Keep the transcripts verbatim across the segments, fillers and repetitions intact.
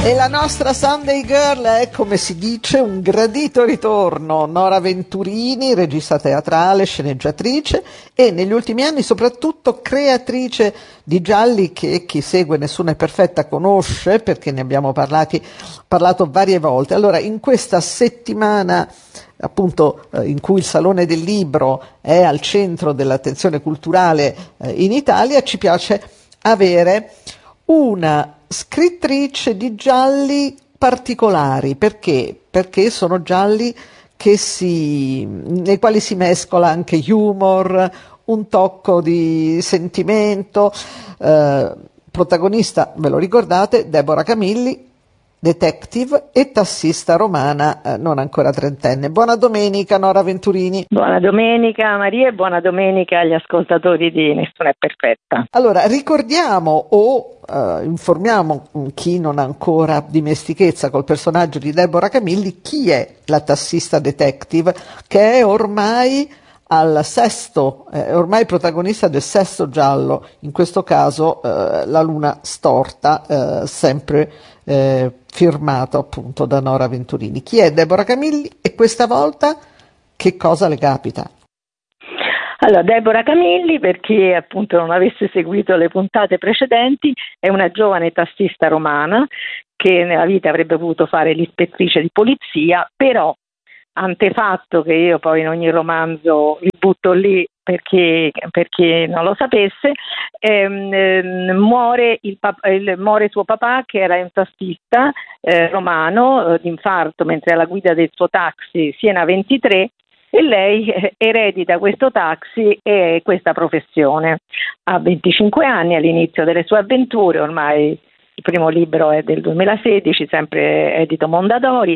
E la nostra Sunday Girl è, come si dice, un gradito ritorno. Nora Venturini, regista teatrale, sceneggiatrice e negli ultimi anni soprattutto creatrice di gialli che chi segue Nessuna è perfetta conosce, perché ne abbiamo parlati, parlato varie volte. Allora, in questa settimana appunto eh, in cui il Salone del Libro è al centro dell'attenzione culturale eh, in Italia, ci piace avere una scrittrice di gialli particolari. Perché? Perché sono gialli che si, nei quali si mescola anche humor, un tocco di sentimento. Eh, protagonista, ve lo ricordate, Deborah Camilli, detective e tassista romana, eh, non ancora trentenne. Buona domenica, Nora Venturini. Buona domenica Maria e buona domenica agli ascoltatori di Nessuna è perfetta. Allora, ricordiamo o eh, informiamo chi non ha ancora dimestichezza col personaggio di Deborah Camilli chi è la tassista detective, che è ormai al sesto, è ormai protagonista del sesto giallo, in questo caso eh, La luna storta, eh, sempre eh, firmato appunto da Nora Venturini. Chi è Deborah Camilli e questa volta che cosa le capita? Allora, Deborah Camilli, per chi appunto non avesse seguito le puntate precedenti, è una giovane tassista romana che nella vita avrebbe voluto fare l'ispettrice di polizia, però antefatto che io poi in ogni romanzo vi butto lì perché, perché non lo sapesse, ehm, ehm, muore, il pap- il, muore suo papà che era un tassista eh, romano eh, di infarto mentre alla guida del suo taxi Siena ventitré, e lei eh, eredita questo taxi e questa professione. Ha venticinque anni all'inizio delle sue avventure, ormai il primo libro è del duemilasedici, sempre edito Mondadori,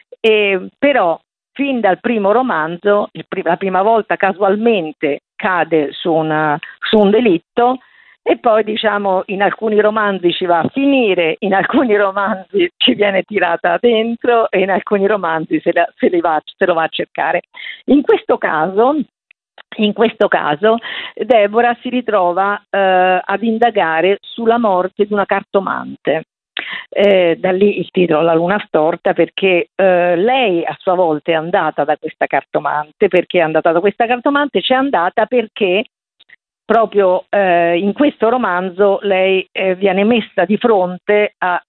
e però fin dal primo romanzo, il pr- la prima volta casualmente cade su, una, su un delitto e poi diciamo in alcuni romanzi ci va a finire, in alcuni romanzi ci viene tirata dentro e in alcuni romanzi se, la, se, li va, se lo va a cercare. In questo caso, in questo caso Deborah si ritrova eh, ad indagare sulla morte di una cartomante. Eh, da lì il titolo La luna storta, perché eh, lei a sua volta è andata da questa cartomante. Perché è andata da questa cartomante? C'è andata perché proprio eh, in questo romanzo lei eh, viene messa di fronte al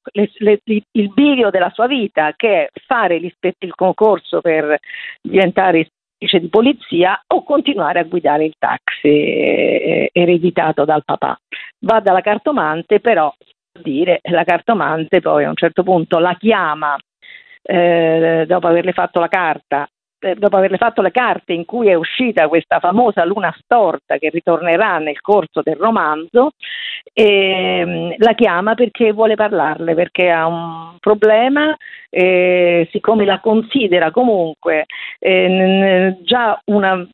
bivio della sua vita, che è fare il concorso per diventare ispettrice di polizia o continuare a guidare il taxi eh, ereditato dal papà. Va dalla cartomante, però dire la cartomante poi a un certo punto la chiama eh, dopo averle fatto la carta eh, dopo averle fatto le carte in cui è uscita questa famosa luna storta che ritornerà nel corso del romanzo, e la chiama perché vuole parlarle, perché ha un problema, eh, siccome la considera comunque eh, già una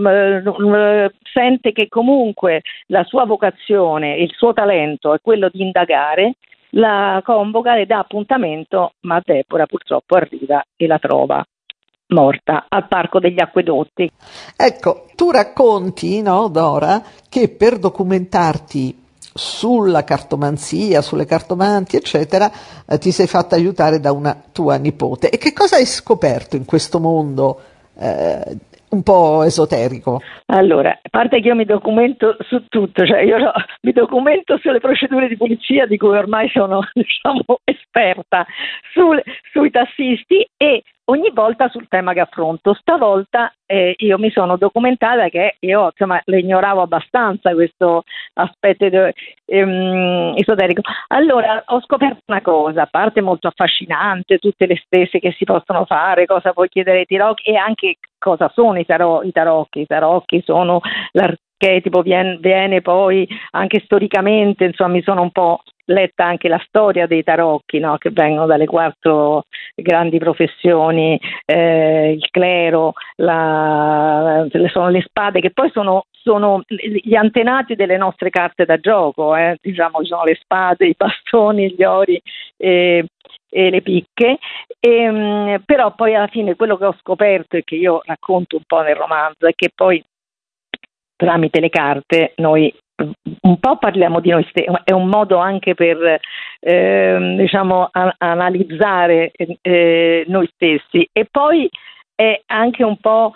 sente che comunque la sua vocazione, il suo talento è quello di indagare, la convoca, le dà appuntamento, ma Deborah purtroppo arriva e la trova morta al Parco degli Acquedotti. Ecco, tu racconti, no, Dora, che per documentarti sulla cartomanzia, sulle cartomanti, eccetera, eh, ti sei fatta aiutare da una tua nipote. E che cosa hai scoperto in questo mondo eh, un po' esoterico? Allora, a parte che io mi documento su tutto, cioè io no, mi documento sulle procedure di polizia di cui ormai sono, diciamo, esperta, sul, sui tassisti e ogni volta sul tema che affronto. Stavolta eh, io mi sono documentata, che io insomma le ignoravo abbastanza questo aspetto ehm, esoterico. Allora ho scoperto una cosa, a parte molto affascinante, tutte le spese che si possono fare, cosa puoi chiedere ai tarocchi e anche cosa sono i, taro- i tarocchi. I tarocchi sono l'archetipo, viene, viene poi anche storicamente, insomma mi sono un po' letta anche la storia dei tarocchi, no? Che vengono dalle quattro grandi professioni, eh, il clero, la, sono le spade, che poi sono, sono gli antenati delle nostre carte da gioco, eh? Diciamo ci sono le spade, i bastoni, gli ori e, e le picche, e, mh, però poi alla fine quello che ho scoperto e che io racconto un po' nel romanzo è che poi tramite le carte noi un po' parliamo di noi stessi, è un modo anche per eh, diciamo a- analizzare eh, noi stessi, e poi è anche un po'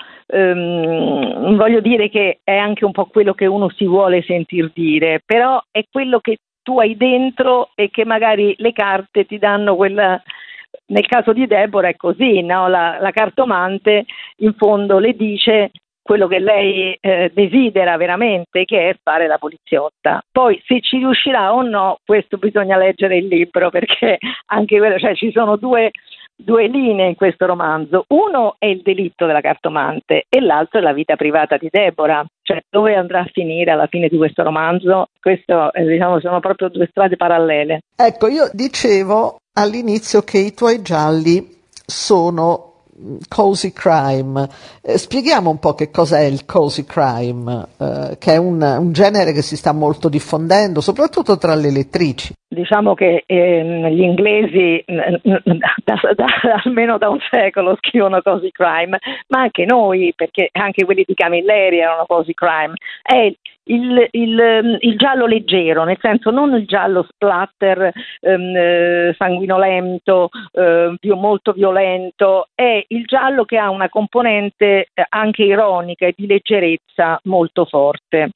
ehm, voglio dire che è anche un po' quello che uno si vuole sentir dire, però è quello che tu hai dentro e che magari le carte ti danno quella. Nel caso di Deborah è così, no? La, la cartomante in fondo le dice quello che lei eh, desidera veramente, che è fare la poliziotta. Poi se ci riuscirà o no, questo bisogna leggere il libro, perché anche quello, cioè ci sono due, due linee in questo romanzo. Uno è il delitto della cartomante e l'altro è la vita privata di Deborah. Cioè dove andrà a finire alla fine di questo romanzo? Questo eh, diciamo sono proprio due strade parallele. Ecco, io dicevo all'inizio che i tuoi gialli sono cozy crime. Eh, spieghiamo un po' che cos'è il cozy crime, eh, che è un, un genere che si sta molto diffondendo, soprattutto tra le lettrici. Diciamo che ehm, gli inglesi da, da, da, almeno da un secolo scrivono cozy crime, ma anche noi, perché anche quelli di Camilleri erano cozy crime. È il, il, il giallo leggero, nel senso non il giallo splatter ehm, sanguinolento, eh, più molto violento, è il giallo che ha una componente anche ironica e di leggerezza molto forte.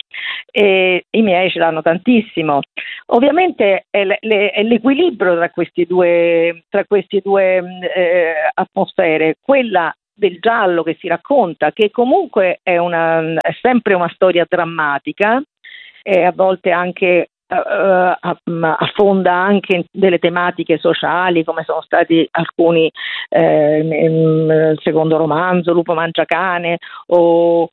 E i miei ce l'hanno tantissimo. Ovviamente è, le, è l'equilibrio tra questi due, tra questi due eh, atmosfere, quella del giallo che si racconta, che comunque è, una, è sempre una storia drammatica e a volte anche Uh, affonda anche delle tematiche sociali, come sono stati alcuni eh, nel secondo romanzo Lupo Mangiacane, o,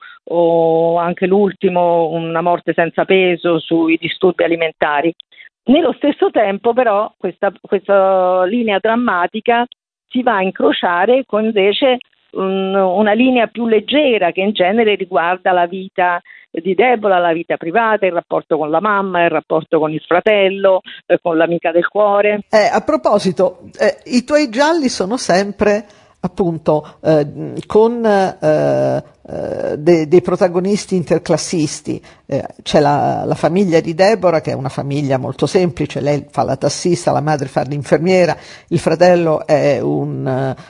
o anche l'ultimo Una morte senza peso sui disturbi alimentari. Nello stesso tempo però questa, questa linea drammatica si va a incrociare con invece un, una linea più leggera che in genere riguarda la vita di Deborah, la vita privata, il rapporto con la mamma, il rapporto con il fratello, eh, con l'amica del cuore. Eh, a proposito, eh, i tuoi gialli sono sempre appunto eh, con eh, eh, de- dei protagonisti interclassisti. Eh, c'è la, la famiglia di Deborah, che è una famiglia molto semplice, lei fa la tassista, la madre fa l'infermiera, il fratello è un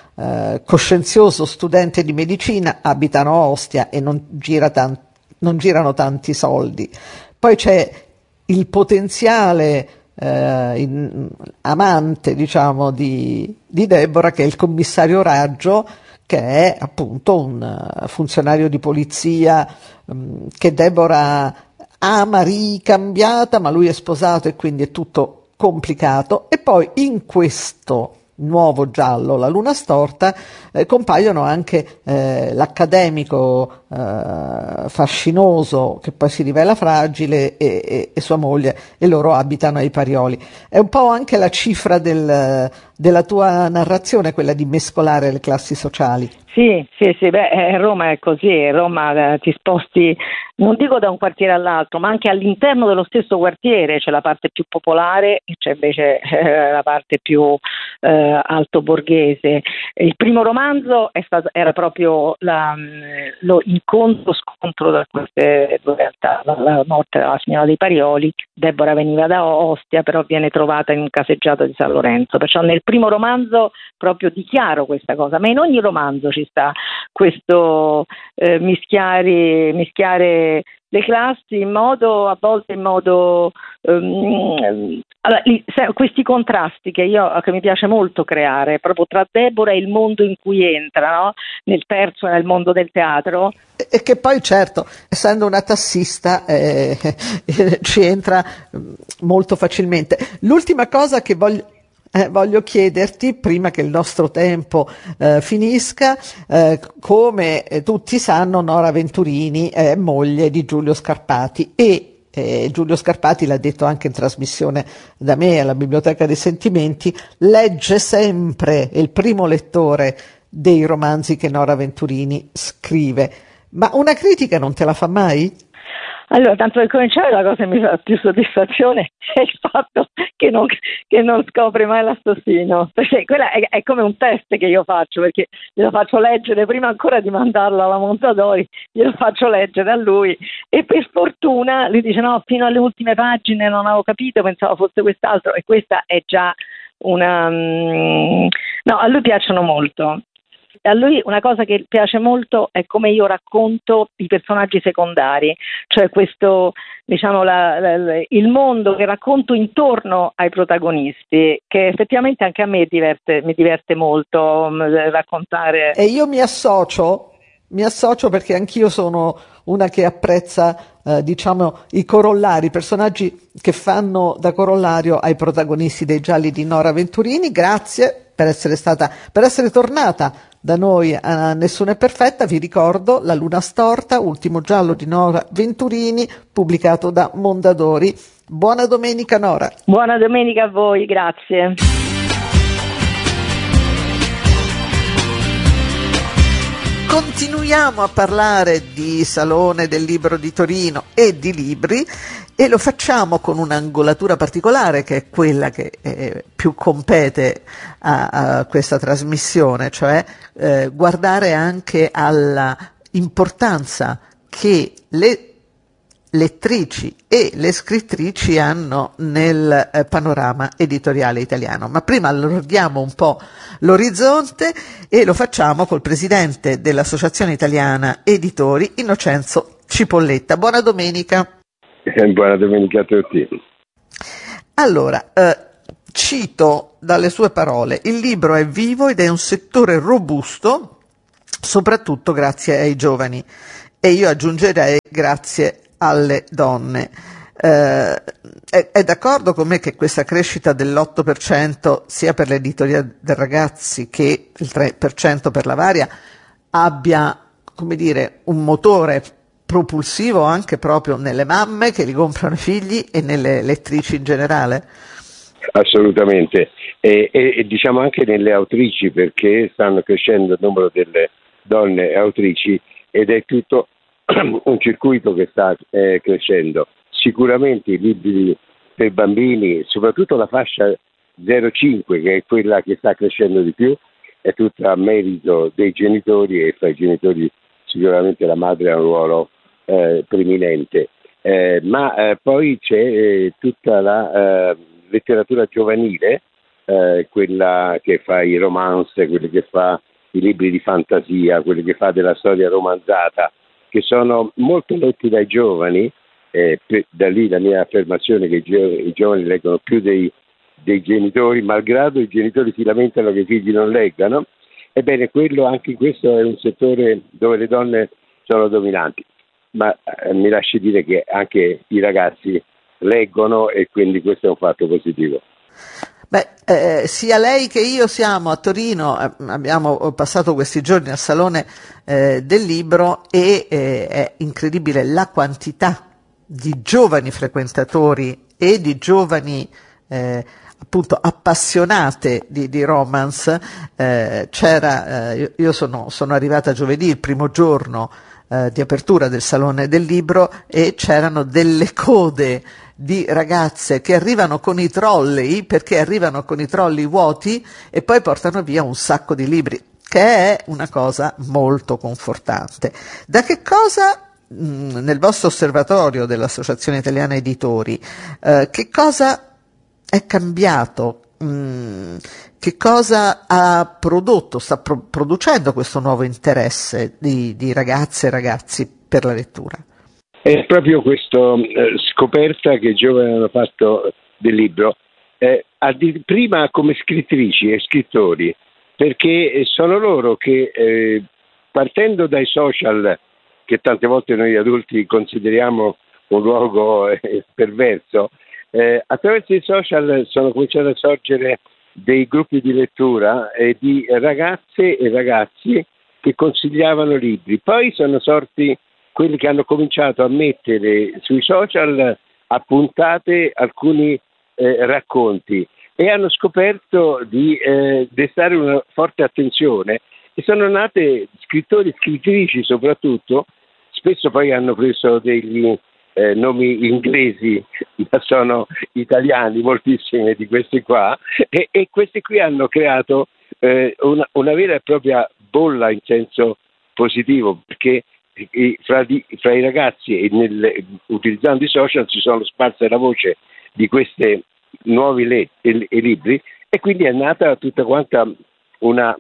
eh, coscienzioso studente di medicina, abitano a Ostia e non gira tanto non girano tanti soldi. Poi c'è il potenziale eh, in, amante, diciamo, di, di Deborah, che è il commissario Raggio, che è appunto un funzionario di polizia um, che Deborah ama, ricambiata, ma lui è sposato e quindi è tutto complicato. E poi in questo nuovo giallo, La luna storta, eh, compaiono anche eh, l'accademico eh, fascinoso che poi si rivela fragile e, e, e sua moglie, e loro abitano ai Parioli. È un po' anche la cifra del, della tua narrazione, quella di mescolare le classi sociali. Sì, sì, sì, beh, Roma è così, Roma eh, ti sposti, non dico da un quartiere all'altro, ma anche all'interno dello stesso quartiere c'è la parte più popolare e c'è invece eh, la parte più eh, alto borghese. Il primo romanzo è stato, era proprio la, lo incontro-scontro tra queste due realtà, la, la morte della signora dei Parioli. Deborah veniva da Ostia, però viene trovata in un caseggiato di San Lorenzo, perciò nel primo romanzo proprio dichiaro questa cosa, ma in ogni romanzo ci sta questo eh, mischiare, mischiare le classi in modo, a volte in modo um, allora, questi contrasti che io che mi piace molto creare proprio tra Deborah e il mondo in cui entra, no? Nel terzo nel mondo del teatro, e che poi certo, essendo una tassista, eh, ci entra molto facilmente. L'ultima cosa che voglio Eh, voglio chiederti, prima che il nostro tempo eh, finisca, eh, come eh, tutti sanno, Nora Venturini è moglie di Giulio Scarpati e eh, Giulio Scarpati, l'ha detto anche in trasmissione da me alla Biblioteca dei Sentimenti, legge sempre, è il primo lettore dei romanzi che Nora Venturini scrive. Ma una critica non te la fa mai? Allora, tanto per cominciare, la cosa che mi fa più soddisfazione è il fatto che non, che non scopre mai l'assassino, perché quella è, è come un test che io faccio, perché glielo faccio leggere prima ancora di mandarlo alla Mondadori, glielo faccio leggere a lui e per fortuna lui dice no, fino alle ultime pagine non avevo capito, pensavo fosse quest'altro, e questa è già una... no, a lui piacciono molto. A lui una cosa che piace molto è come io racconto i personaggi secondari, cioè questo, diciamo, la, la, il mondo che racconto intorno ai protagonisti, che effettivamente anche a me diverte, mi diverte molto mh, raccontare. E io mi associo, mi associo perché anch'io sono una che apprezza, eh, diciamo, i corollari, i personaggi che fanno da corollario ai protagonisti dei gialli di Nora Venturini. Grazie per essere stata, per essere tornata da noi a Nessuno è perfetta. Vi ricordo La luna storta, ultimo giallo di Nora Venturini, pubblicato da Mondadori. Buona domenica, Nora. Buona domenica a voi, grazie. Continuiamo a parlare di Salone del Libro di Torino e di libri, e lo facciamo con un'angolatura particolare che è quella che eh, più compete a, a questa trasmissione, cioè eh, guardare anche alla importanza che le lettrici e le scrittrici hanno nel eh, panorama editoriale italiano. Ma prima allarghiamo un po' l'orizzonte e lo facciamo col presidente dell'Associazione Italiana Editori, Innocenzo Cipolletta. Buona domenica. Buona domenica a tutti. Allora, eh, cito dalle sue parole: il libro è vivo ed è un settore robusto, soprattutto grazie ai giovani, e io aggiungerei grazie alle donne. Eh, è, è d'accordo con me che questa crescita dell'otto per cento sia per l'editoria dei ragazzi che il tre per cento per la Varia abbia, come dire, un motore propulsivo anche proprio nelle mamme che li comprano i figli e nelle lettrici in generale? Assolutamente, e, e, e diciamo anche nelle autrici, perché stanno crescendo il numero delle donne autrici ed è tutto un circuito che sta eh, crescendo. Sicuramente i libri per bambini, soprattutto la fascia zero cinque, che è quella che sta crescendo di più, è tutta a merito dei genitori, e fra i genitori sicuramente la madre ha un ruolo eh, preminente, eh, ma eh, poi c'è eh, tutta la eh, letteratura giovanile, eh, quella che fa i romance, quella che fa i libri di fantasia, quelli che fa della storia romanzata, che sono molto letti dai giovani, eh, per, da lì la mia affermazione che i, gio- i giovani leggono più dei, dei genitori, malgrado i genitori si lamentano che i figli non leggano. Ebbene, quello, anche questo è un settore dove le donne sono dominanti, ma eh, mi lasci dire che anche i ragazzi leggono, e quindi questo è un fatto positivo. Beh, eh, sia lei che io siamo a Torino, eh, abbiamo passato questi giorni al Salone eh, del Libro, e eh, è incredibile la quantità di giovani frequentatori e di giovani eh, appunto appassionate di, di romance. Eh, c'era, eh, io sono, sono arrivata giovedì, il primo giorno eh, di apertura del Salone del Libro, e c'erano delle code di ragazze che arrivano con i trolley, perché arrivano con i trolley vuoti e poi portano via un sacco di libri, che è una cosa molto confortante. Da che cosa, mh, nel vostro osservatorio dell'Associazione Italiana Editori, eh, che cosa è cambiato? Mh, che cosa ha prodotto, sta pro- producendo questo nuovo interesse di, di ragazze e ragazzi per la lettura? È proprio questa eh, scoperta che i giovani hanno fatto del libro, eh, addi- prima come scrittrici e scrittori, perché sono loro che eh, partendo dai social, che tante volte noi adulti consideriamo un luogo eh, perverso, eh, attraverso i social sono cominciati a sorgere dei gruppi di lettura eh, di ragazze e ragazzi che consigliavano libri. Poi sono sorti quelli che hanno cominciato a mettere sui social a puntate alcuni eh, racconti, e hanno scoperto di eh, destare una forte attenzione, e sono nate scrittori e scrittrici soprattutto, spesso poi hanno preso degli, eh, nomi inglesi, ma sono italiani, moltissimi di questi qua, e, e questi qui hanno creato eh, una, una vera e propria bolla in senso positivo, perché i, fra, di, fra i ragazzi e nel, utilizzando i social si sono sparse la voce di questi nuovi le, e, e libri, e quindi è nata tutta quanta una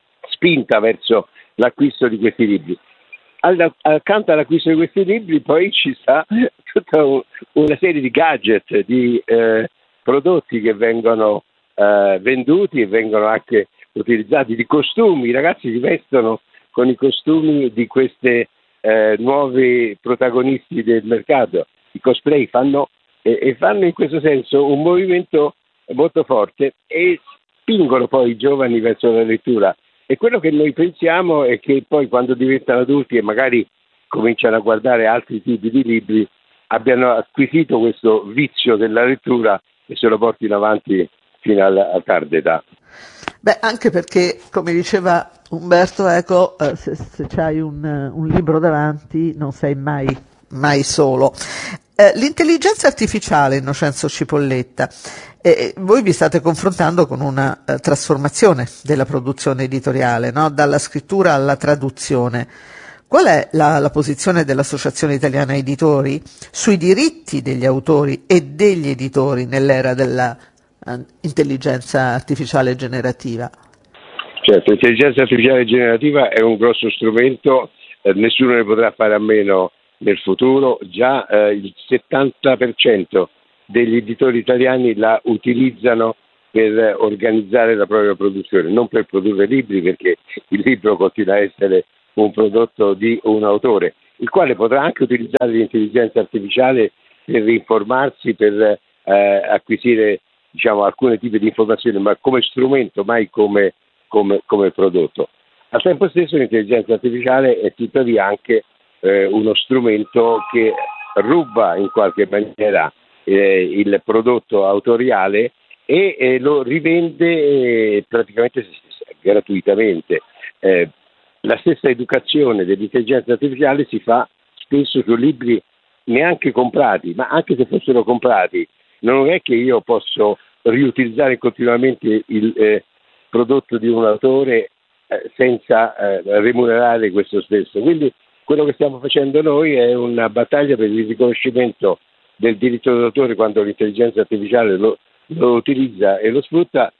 spinta verso l'acquisto di questi libri. All, accanto all'acquisto di questi libri poi ci sta tutta un, una serie di gadget, di eh, prodotti che vengono eh, venduti e vengono anche utilizzati, di costumi. I ragazzi si vestono con i costumi di questi eh, nuovi protagonisti del mercato, i cosplay, fanno e, e fanno in questo senso un movimento molto forte e spingono poi i giovani verso la lettura. E quello che noi pensiamo è che poi quando diventano adulti e magari cominciano a guardare altri tipi di libri, abbiano acquisito questo vizio della lettura e se lo portino avanti fino alla, alla tarda età. Beh, anche perché, come diceva Umberto Eco, eh, se, se c'hai un, un libro davanti non sei mai, mai solo. Eh, l'intelligenza artificiale, Innocenzo Cipolletta, eh, voi vi state confrontando con una eh, trasformazione della produzione editoriale, no? Dalla scrittura alla traduzione. Qual è la, la posizione dell'Associazione Italiana Editori sui diritti degli autori e degli editori nell'era della uh, intelligenza artificiale generativa? Certo, l'intelligenza artificiale generativa è un grosso strumento, eh, nessuno ne potrà fare a meno nel futuro. Già eh, il settanta per cento degli editori italiani la utilizzano per organizzare la propria produzione, non per produrre libri, perché il libro continua a essere un prodotto di un autore, il quale potrà anche utilizzare l'intelligenza artificiale per informarsi, per eh, acquisire, diciamo, alcuni tipi di informazioni, ma come strumento, mai come, come, come prodotto. Al tempo stesso l'intelligenza artificiale è tuttavia anche eh, uno strumento che ruba in qualche maniera eh, il prodotto autoriale e eh, lo rivende eh, praticamente gratuitamente. Eh, la stessa educazione dell'intelligenza artificiale si fa spesso su libri neanche comprati, ma anche se fossero comprati, non è che io posso riutilizzare continuamente il eh, prodotto di un autore eh, senza eh, remunerare questo stesso. Quindi quello che stiamo facendo noi è una battaglia per il riconoscimento del diritto d'autore quando l'intelligenza artificiale lo, lo utilizza e lo sfrutta,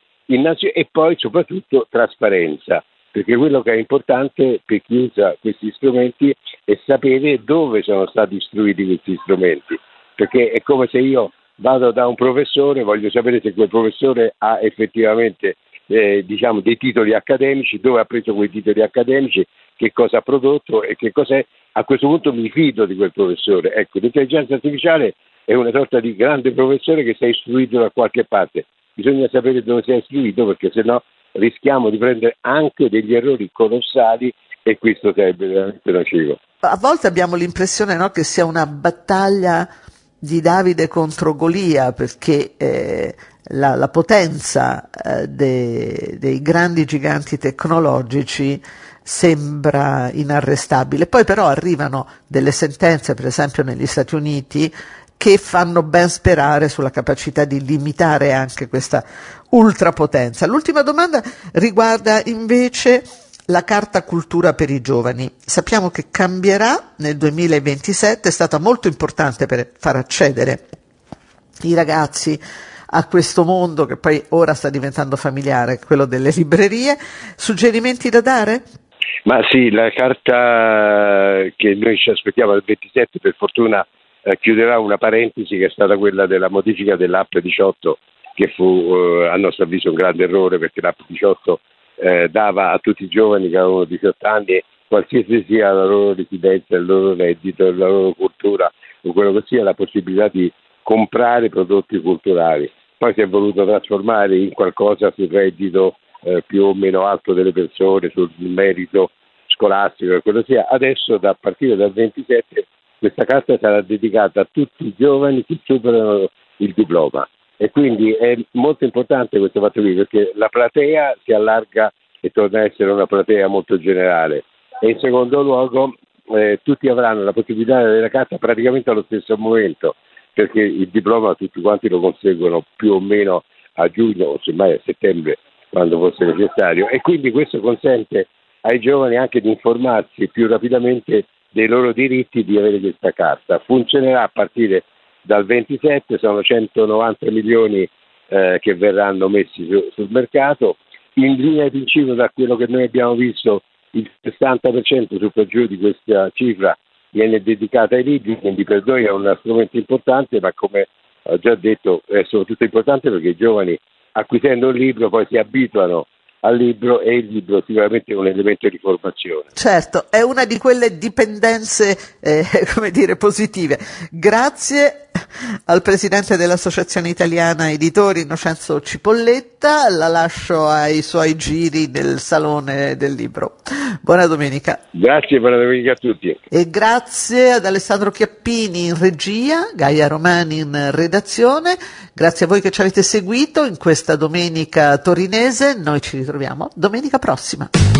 e poi soprattutto trasparenza, perché quello che è importante per chi usa questi strumenti è sapere dove sono stati istruiti questi strumenti, perché è come se io vado da un professore, voglio sapere se quel professore ha effettivamente eh, diciamo dei titoli accademici, dove ha preso quei titoli accademici, che cosa ha prodotto e che cos'è. A questo punto mi fido di quel professore. Ecco, l'intelligenza artificiale è una sorta di grande professore che si è istruito da qualche parte. Bisogna sapere dove si è istruito, perché sennò rischiamo di prendere anche degli errori colossali e questo sarebbe veramente nocivo. A volte abbiamo l'impressione, no, che sia una battaglia di Davide contro Golia, perché eh, la, la potenza eh, de, dei grandi giganti tecnologici sembra inarrestabile. Poi però arrivano delle sentenze, per esempio negli Stati Uniti, che fanno ben sperare sulla capacità di limitare anche questa ultrapotenza. L'ultima domanda riguarda invece la Carta Cultura per i giovani. Sappiamo che cambierà nel duemilaventisette, è stata molto importante per far accedere i ragazzi a questo mondo che poi ora sta diventando familiare, quello delle librerie. Suggerimenti da dare? Ma sì, la carta che noi ci aspettiamo del ventisette per fortuna eh, chiuderà una parentesi che è stata quella della modifica dell'app diciotto, che fu eh, a nostro avviso un grande errore, perché l'app diciotto eh, dava a tutti i giovani che avevano diciotto anni, qualsiasi sia la loro residenza, il loro reddito, la loro cultura o quello che sia, la possibilità di comprare prodotti culturali. Poi si è voluto trasformare in qualcosa sul reddito eh, più o meno alto delle persone, sul merito scolastico e quello sia. Adesso, da partire dal ventisette, questa carta sarà dedicata a tutti i giovani che superano il diploma, e quindi è molto importante questo fatto qui, perché la platea si allarga e torna a essere una platea molto generale. E in secondo luogo eh, tutti avranno la possibilità di avere la carta praticamente allo stesso momento, perché il diploma tutti quanti lo conseguono più o meno a giugno o semmai a settembre, quando fosse necessario, e quindi questo consente ai giovani anche di informarsi più rapidamente dei loro diritti di avere questa carta. Funzionerà a partire dal ventisette, sono centonovanta milioni eh, che verranno messi su, sul mercato. In linea di principio, da quello che noi abbiamo visto, il sessanta per cento su per giù di questa cifra viene dedicata ai libri, quindi per noi è uno strumento importante, ma come ho già detto è soprattutto importante perché i giovani, acquisendo un libro, poi si abituano al libro, e il libro sicuramente è un elemento di formazione. Certo, è una di quelle dipendenze, eh, come dire, positive. Grazie al presidente dell'Associazione Italiana Editori, Innocenzo Cipolletta, la lascio ai suoi giri nel Salone del Libro. Buona domenica. Grazie, buona domenica a tutti. E grazie ad Alessandro Chiappini in regia, Gaia Romani in redazione, grazie a voi che ci avete seguito in questa domenica torinese, noi ci ritroviamo domenica prossima.